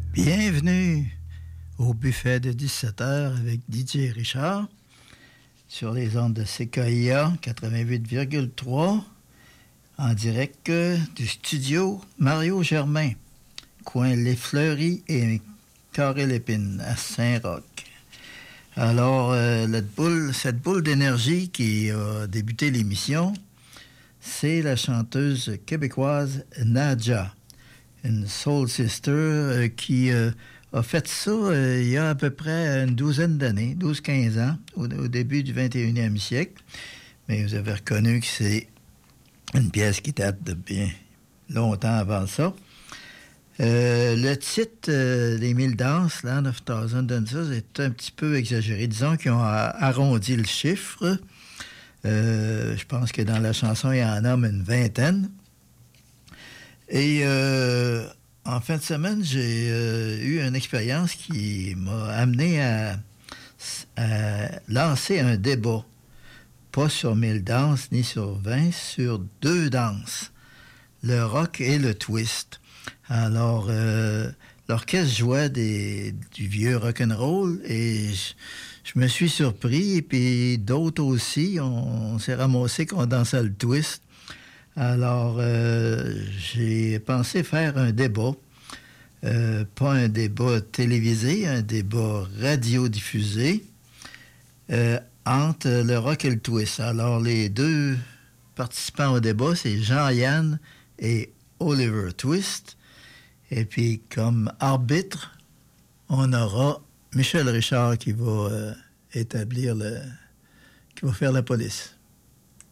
Bienvenue au buffet de 17h avec DJ Richard sur les ondes de CKIA 88,3 en direct du studio Mario Germain, coin Les Fleuries et Carré-Lépine à Saint-Roch. Alors, cette boule d'énergie qui a débuté l'émission, c'est la chanteuse québécoise Nadja, une soul sister qui a fait ça il y a à peu près une douzaine d'années, 12-15 ans, au début du 21e siècle. Mais vous avez reconnu que c'est une pièce qui date de bien longtemps avant ça. Le titre des 1000 danses, Land of Thousand Dances, est un petit peu exagéré. Disons qu'ils ont arrondi le chiffre. Je pense que dans la chanson, il y en a une vingtaine. Et en fin de semaine, j'ai eu une expérience qui m'a amené à lancer un débat. Pas sur 1000 danses ni sur 20, sur 2 danses. Le rock et le twist. Alors, l'orchestre jouait du vieux rock'n'roll et je me suis surpris. Et puis d'autres aussi, on s'est ramassé qu'on dansait le twist. Alors, j'ai pensé faire un débat. Pas un débat télévisé, un débat radiodiffusé entre le rock et le twist. Alors, les 2 participants au débat, c'est Jean-Yann et Oliver Twist. Et puis, comme arbitre, on aura Michel Richard qui va qui va faire la police.